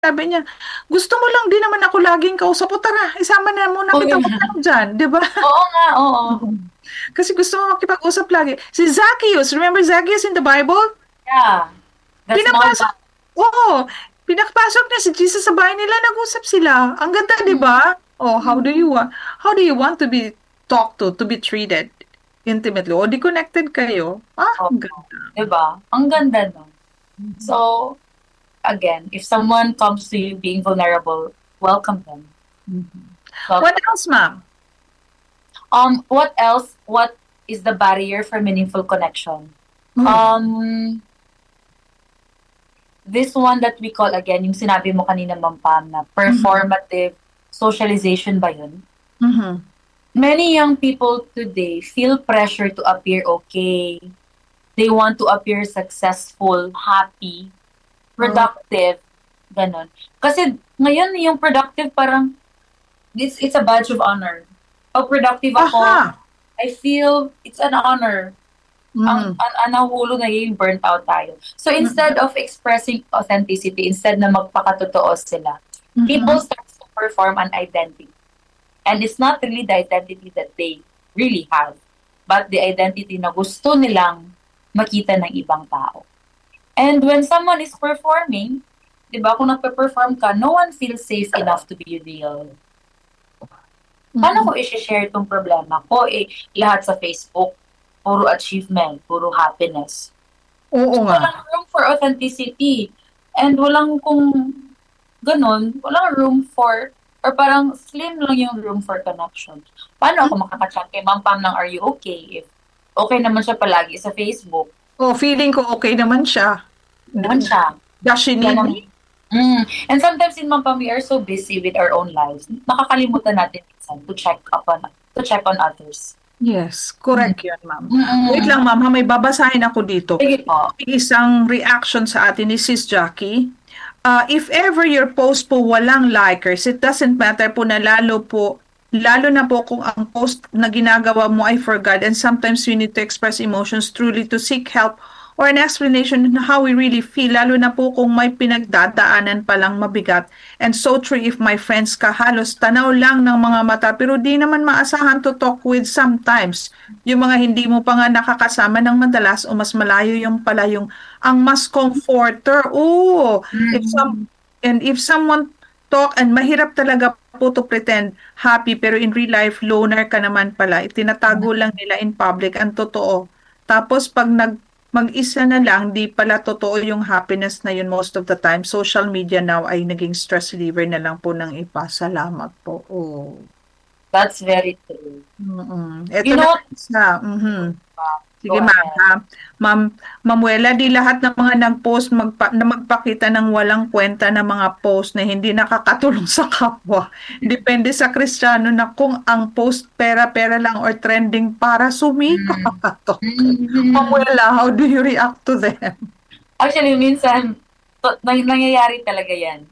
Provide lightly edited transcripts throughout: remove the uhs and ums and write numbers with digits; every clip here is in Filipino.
sabi niya, gusto mo lang din naman ako laging kausap. O tara, isama na muna Oh, kita yeah. wag lang dyan, di ba? Oo nga, oo. Kasi gusto mo makipag-usap lagi. Si Zacchaeus, remember Zacchaeus in the Bible? Yeah. The small Pinapasok, dot. oo, pinapasok niya si Jesus sa bahay nila, nag-usap sila. Ang ganda, di Mm. ba? Oh, Mm. how do you want to be talked to be treated intimately? O, di connected kayo. Ah, ang Oo. ganda. Diba? Ang ganda nun. Mhm. So, again, if someone comes to you being vulnerable, welcome them. Mhm. What Welcome. else, ma'am? What else? What is the barrier for meaningful connection? Mm. Um, this one that we call again, yung sinabi mo kanina, Ma'am Pam, na Mhm. performative socialization ba yun? Mhm. Many young people today feel pressure to appear okay. They want to appear successful, happy, Oh, productive, ganon. Kasi ngayon yung productive parang it's a badge of honor. Pag productive ako, aha. I feel it's an honor. Mm. Ang nahulog na yung burnt out tayo. So Mm. instead of expressing authenticity, instead na magpakatotoo sila, people Mhm. start to perform an identity. And it's not really the identity that they really have, but the identity na gusto nilang makita ng ibang tao. And when someone is performing, di ba, kung nagpe-perform ka, no one feels safe enough to be real. Paano ko Mm. i-share itong problema ko? Lahat sa Facebook, puro achievement, puro happiness. Oo So, nga. walang room for authenticity. And walang kung ganun, walang room for, or parang slim lang yung room for connection. Paano ako makakachat kay Ma'am Pam ng Are You Okay? If okay naman siya palagi sa Facebook, Oh, feeling ko okay naman siya. naman siya. Does she Yan need ang, me? And sometimes in Ma'am Pam, we are so busy with our own lives. Nakakalimutan natin minsan to check on others. Yes, Mm. correct yun, ma'am. Wait Mm-mm. lang, ma'am, ha, may babasahin ako dito. Sige po. May isang reaction sa atin ni Sis Jackie. If ever your post po walang likers, it doesn't matter po na lalo na po kung ang post na ginagawa mo ay for God and sometimes we need to express emotions truly to seek help or an explanation on how we really feel, lalo na po kung may pinagdadaanan palang mabigat. And so true if my friends ka halos tanaw lang ng mga mata pero di naman maasahan to talk with sometimes. Yung mga hindi mo pa nga nakakasama ng madalas o mas malayo yung pala yung ang mas comforter. Oh, if some Mm. and if someone talk and mahirap talaga po to pretend happy pero in real life loner ka naman pala. Itinatago lang nila in public ang totoo. Tapos pag mag-isa na lang, di pala totoo yung happiness na yun most of the time. Social media now ay naging stress reliever na lang po ng iba. Salamat po. Oh. That's very true. Mm. Ito You know naman what? isa. Mhm. Go Sige ma'am, ahead. ha? Ma'am, Mamuela, di lahat ng mga nag-post na magpakita ng walang kwenta na mga post na hindi nakakatulong sa kapwa. Depende sa Kristiyano na kung ang post pera-pera lang or trending para sumikat. Mm. Mm. Mamuela, how do you react to them? Actually, minsan, nangyayari talaga yan.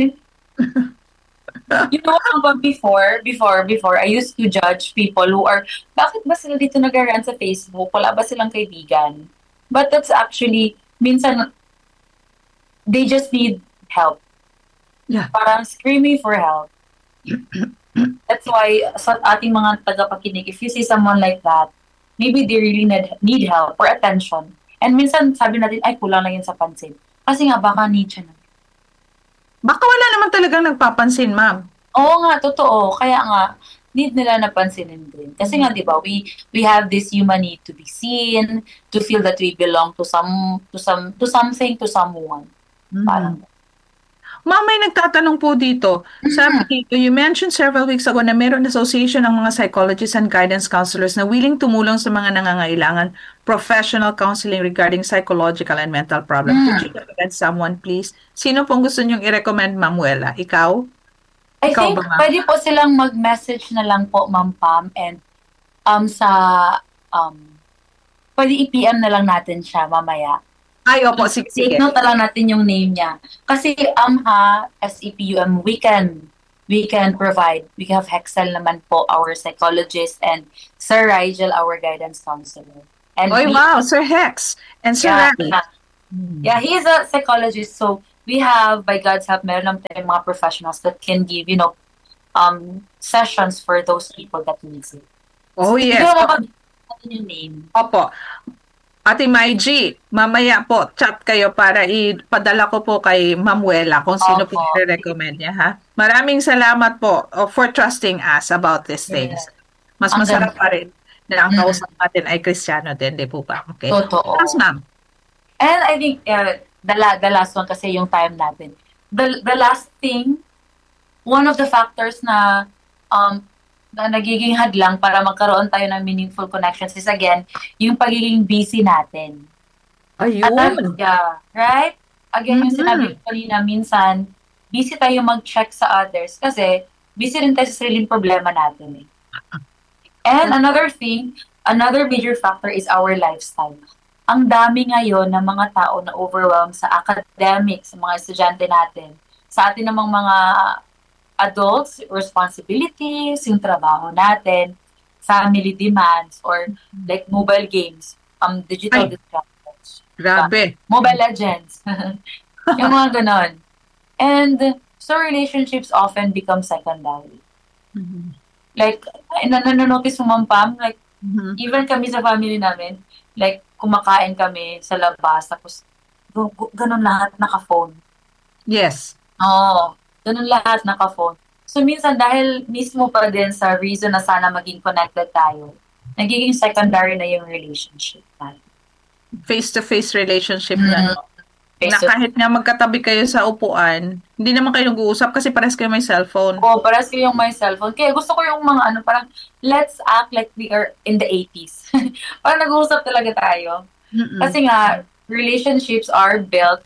You know, hanggang before, I used to judge people who are, bakit ba sila dito nag-rant sa Facebook? Wala ba silang kaibigan? But that's actually, minsan, they just need help. Yeah. Parang screaming for help. That's why, sa ating mga tagapakinig, if you see someone like that, maybe they really need help or attention. And minsan, sabi natin, ay, kulang lang yun sa pansin. Kasi nga, baka need siya na. Baka wala naman talagang nagpapansin, ma'am. Oo nga, totoo. Kaya nga, need nila napansinin din. Kasi nga, di ba, we have this human need to be seen, to feel that we belong to something, to someone. Mm. Parang, Ma'am, may nagtatanong po dito. Sabi mm, dito, you mentioned several weeks ago na meron association ng mga psychologists and guidance counselors na willing tumulong sa mga nangangailangan professional counseling regarding psychological and mental problem. Could you mm. recommend someone, please? Sino pong gusto niyong i-recommend, Mamuela? Ikaw? I Ikaw think ba, ma'am? pwede po silang mag-message na lang po, Ma'am Pam, and sa, um, pwede i-PM na lang natin siya mamaya. Ay, opo, sige, Take sige. note na lang natin yung name niya. Kasi SEPUM, we can provide. We have Hexel naman po, our psychologist, and Sir Rigel, our guidance counselor. And Oy, wow, Sir Hex and Sir yeah, Remy. yeah, Hmm. yeah, he's a psychologist, so we have, by God's help, meron naman tayong mga professionals that can give, sessions for those people that needs it. Oh, Hindi yes. ko naman yung name. Opo. Ate Maiji, mamaya po, chat kayo para ipadala ko po kay Mamuela kung sino po Opo. i-recommend niya, ha? Maraming salamat po for trusting us about these things. Mas Ang masarap ganda. pa rin na ang kausap natin ay Kristiyano din, di po ba? Okay. Totoo. Yes, ma'am. And I think the last one kasi yung time natin. The last thing, one of the factors na nagiging hadlang para magkaroon tayo ng meaningful connections is again, yung pagiging busy natin. Ayun. Yeah, right? Again, yung Mhm. sinabi ko kanina, minsan, busy tayo mag-check sa others kasi busy rin tayo sa sariling problema natin eh. And another thing, another major factor is our lifestyle. Ang dami ngayon ng mga tao na overwhelmed sa academics, sa mga estudyante natin, sa atin namang mga adults, responsibilities, yung trabaho natin, family demands, or like mobile games, digital Ay. distractions. Grabe. Mobile Legends. Yung mga ganon. And so relationships often become secondary. Mhm. Like, nanonotice mo, Ma'am Pam, like, Mhm. even kami sa family namin, like, kumakain kami sa labas, tapos, ganon lahat naka-phone. Yes. Oo, ganun lahat naka-phone. So, minsan, dahil mismo pa din sa reason na sana maging connected tayo, nagiging secondary na yung relationship natin. Face-to-face relationship na. Na kahit nga magkatabi kayo sa upuan, hindi naman kayo nag-uusap kasi parehas kayo may cellphone. Oo, parehas kayo yung may cellphone. Kaya gusto ko yung mga parang, let's act like we are in the 80s. Parang nag-uusap talaga tayo. Mm-mm. Kasi nga, relationships are built,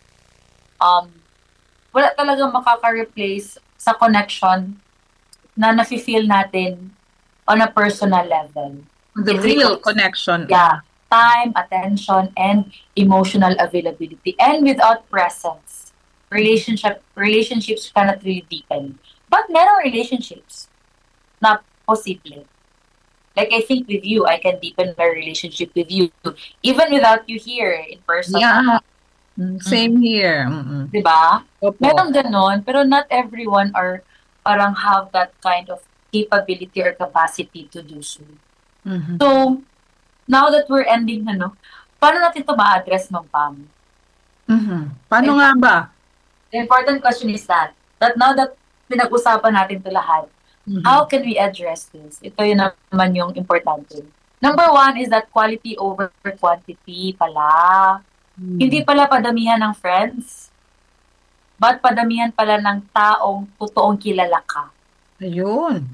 wala talaga makaka-replace sa connection na nafe-feel natin on a personal level. The real connection. Yeah. Time, attention, and emotional availability. And without presence, relationships cannot really deepen. But merong relationships na posible. Like I think with you, I can deepen my relationship with you. Even without you here in person. Yeah. Same here. Mm-mm. Diba? Opo. Merong ganon, pero not everyone parang have that kind of capability or capacity to do so. Mhm. So, now that we're ending, paano natin ito ma-address, Ma'am Pam? Mhm. Paano nga ba? The important question is that now that pinag-usapan natin ito lahat, how can we address this? Ito yun naman yung importante. Number one is that quality over quantity pala. Hindi pala padamihan ng friends, but padamihan pala ng taong totoong kilala ka. Ayun.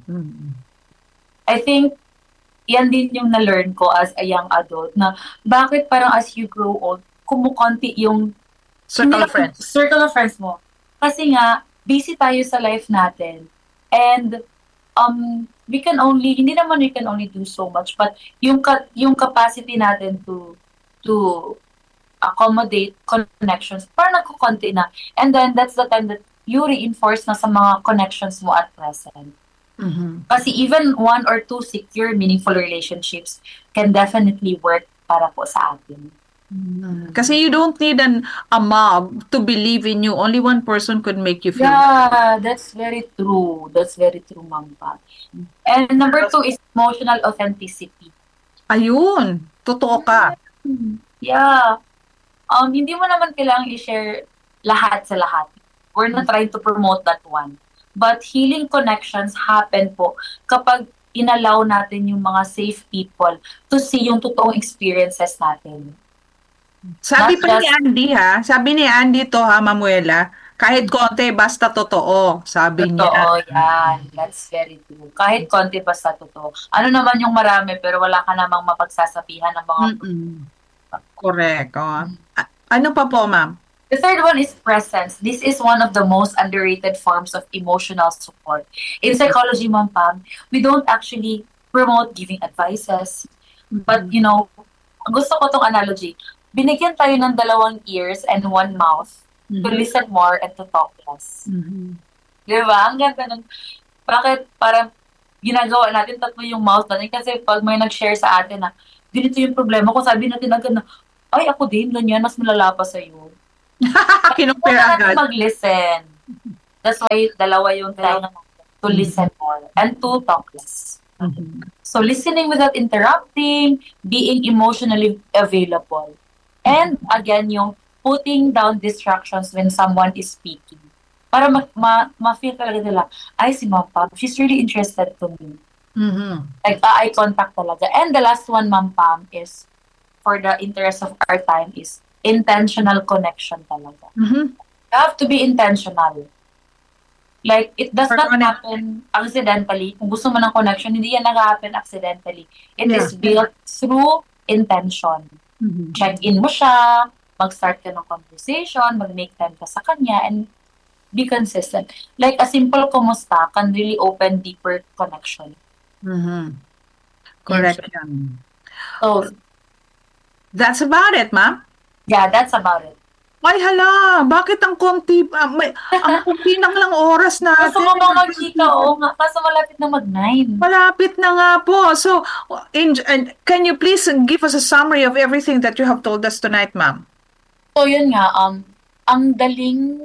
I think, yan din yung na-learn ko as a young adult na bakit parang as you grow old, kumukonti yung Circle of friends. Circle of friends mo. Kasi nga, busy tayo sa life natin. And we can only do so much, but yung capacity natin to accommodate connections, parang nagkukonti na. And then, that's the time that you reinforce na sa mga connections mo at present. Kasi even 1 or 2 secure, meaningful relationships can definitely work para po sa atin. Kasi you don't need a mob to believe in you. Only one person could make you feel Yeah, that's very true. That's very true, Ma'am Pa. And number 2 is emotional authenticity. Ayun. Totoo ka. Yeah. Hindi mo naman kailangang i-share lahat sa lahat. We're not trying to promote that one. But healing connections happen po kapag inallow natin yung mga safe people to see yung totoong experiences natin. Sabi pa ni Andy sabi ni Andy to Mamuela, kahit konti basta totoo, sabi niya. Totoo, yan. That's very true. Kahit konti basta totoo. Ano naman yung marami pero wala ka namang mapagsasabihan ng mga... Correct. Ano pa po, ma'am? The third one is presence. This is one of the most underrated forms of emotional support. In psychology, Ma'am Pam, we don't actually promote giving advices. But, gusto ko tong analogy. Binigyan tayo ng 2 ears and 1 mouth to listen more and to talk less. Diba? Ang ganda nun. Bakit parang ginagawa natin 3 yung mouth natin? Kasi pag may nag-share sa atin na, ganito yung problema ko, sabi natin agad na, ay, ako din, ganyan, mas malala pa sa'yo. Kinumpir Kailangan agad. natin mag-listen. That's why dalawa yung time to listen more and to talk less. So listening without interrupting, being emotionally available. And again, yung putting down distractions when someone is speaking. Para ma-feel talaga nila, ay si Ma'am Pam, she's really interested to me. Like eye contact talaga. And the last one, Ma'am Pam, is for the interest of our time is intentional connection talaga. You have to be intentional. Like, it does not happen accidentally. Kung gusto mo ng connection, hindi yan nag-happen accidentally. It is built through intention. Check-in mo siya, mag-start ka ng conversation, mag-make time ka sa kanya, and be consistent. Like, a simple kumusta can really open deeper connection. Correct yan. So, that's about it, ma'am? Yeah, that's about it. Ay, hala, bakit ang konti, ang konti lang oras natin? Gusto mo ba magkita? Oo nga, kaso malapit na mag-9. Malapit na nga po. So, can you please give us a summary of everything that you have told us tonight, ma'am? So, yun nga, ang daling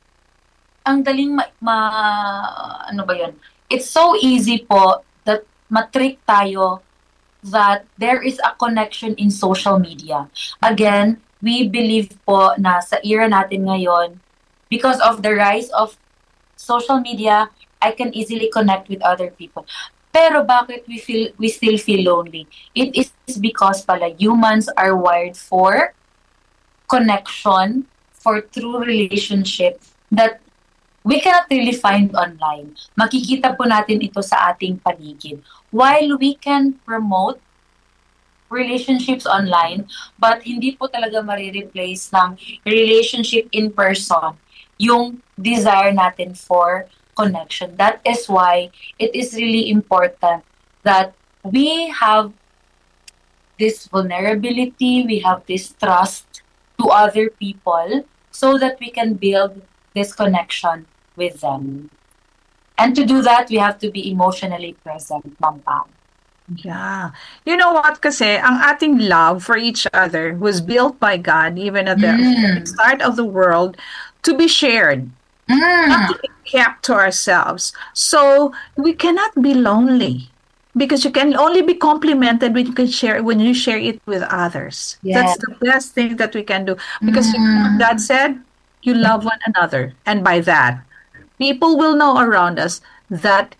ano ba yun? It's so easy po that matrick tayo that there is a connection in social media. Again, we believe po na sa era natin ngayon, because of the rise of social media, I can easily connect with other people. Pero bakit we still feel lonely? It is because pala humans are wired for connection, for true relationship that we cannot really find online. Makikita po natin ito sa ating paligid. While we can promote relationships online, but hindi po talaga marireplace ng relationship in person, yung desire natin for connection. That is why it is really important that we have this vulnerability, we have this trust to other people so that we can build this connection with them. And to do that, we have to be emotionally present, Ma'am Pam. Yeah. You know what, kasi ang ating love for each other was built by God even at the start of the world to be shared, not to be kept to ourselves. So we cannot be lonely because you can only be complimented when you share it with others. Yes. That's the best thing that we can do because God said, you love one another. And by that, people will know around us that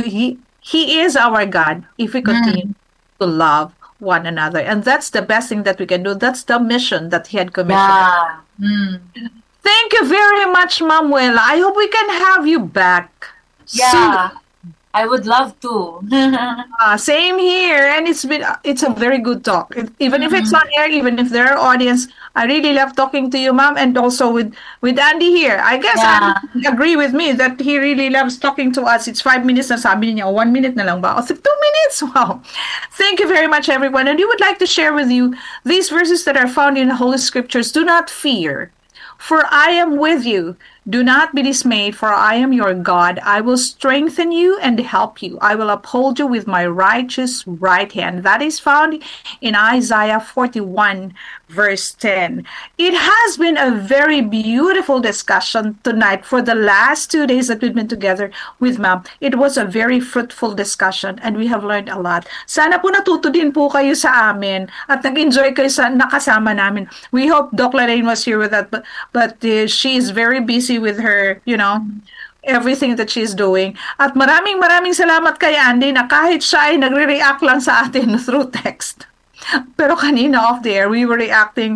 He is our God if we continue to love one another. And that's the best thing that we can do. That's the mission that He had commissioned. Thank you very much, Manuela. I hope we can have you back soon. I would love to. Same here. And it's a very good talk. Even if it's on air, even if there are audience, I really love talking to you, Ma'am, and also with Andy here. I guess Andy agree with me that he really loves talking to us. It's 5 minutes na sabi niya, 1 minute na lang ba? 2 minutes? Wow. Thank you very much, everyone. And we would like to share with you these verses that are found in the Holy Scriptures. Do not fear, for I am with you. Do not be dismayed, for I am your God. I will strengthen you and help you. I will uphold you with my righteous right hand. That is found in Isaiah 41, verse 10. It has been a very beautiful discussion tonight for the last 2 days that we've been together with Ma'am. It was a very fruitful discussion and we have learned a lot. Sana po natuto din po kayo sa amin at nag-enjoy kayo sa nakasama namin. We hope Doc Lorraine was here with that, but she is very busy with her, everything that she's doing. At maraming salamat kay Andy na kahit siya ay nagre-react lang sa atin through text. Pero kanina off the air, we were reacting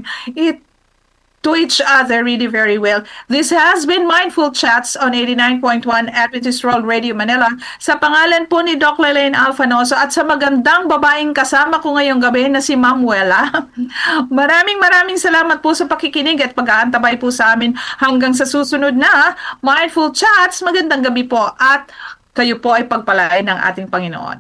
to each other really very well. This has been Mindful Chats on 89.1 Adventist World Radio Manila. Sa pangalan po ni Doc Lelaine Alfanoso at sa magandang babaeng kasama ko ngayong gabi na si Manuela. Maraming salamat po sa pakikinig at pag-aantabay po sa amin hanggang sa susunod na Mindful Chats. Magandang gabi po at kayo po ay pagpalain ng ating Panginoon.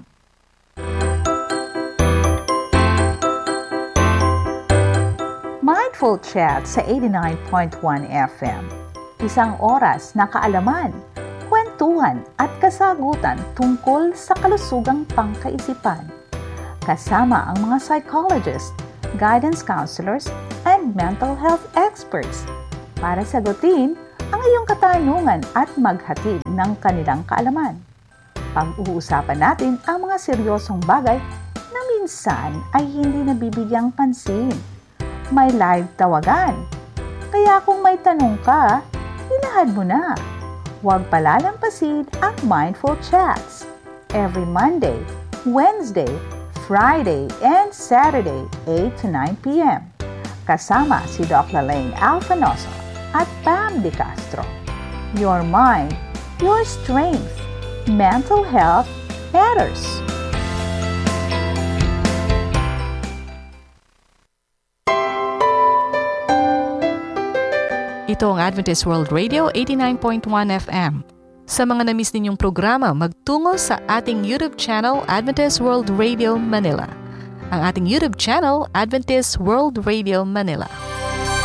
Mindful Chat sa 89.1 FM. Isang oras na kaalaman, kwentuhan at kasagutan tungkol sa kalusugang pangkaisipan. Kasama ang mga psychologists, guidance counselors, and mental health experts. para sagutin ang iyong katanungan at maghatid ng kanilang kaalaman. Pag-uusapan natin ang mga seryosong bagay na minsan ay hindi nabibigyang pansin. May live tawagan. Kaya kung may tanong ka, ilahad mo na. Huwag palalampasin ang Mindful Chats. Every Monday, Wednesday, Friday, and Saturday, 8 to 9 p.m. Kasama si Doc Lalaine Alfanoso at Pam De Castro. Your mind, your strength. Mental health matters. Ito ang Adventist World Radio 89.1 FM. Sa mga na-miss ninyong programa, magtungo sa ating YouTube channel Adventist World Radio Manila. Ang ating YouTube channel, Adventist World Radio Manila.